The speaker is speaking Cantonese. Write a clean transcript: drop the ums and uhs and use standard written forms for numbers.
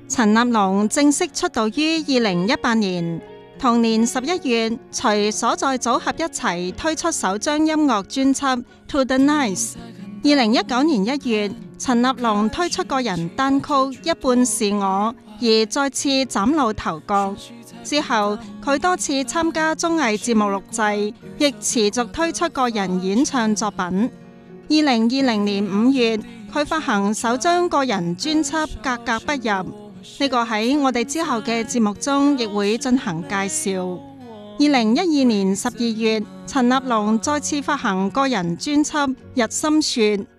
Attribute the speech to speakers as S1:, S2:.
S1: 陳立農正式出道於2018年，同年11月，隨所在組合一齊推出首張音樂專輯《To the Nice》。2019年1月，陳立農推出個人單曲《一半是我》，而再次嶄露頭角。之後，佢多次參加綜藝節目錄製，亦持續推出個人演唱作品。2020年5月，佢發行首張個人專輯《格格不入》，呢個喺我哋之後嘅節目中亦會進行介紹。2012年12月，陳立農再次發行個人專輯《日心說》，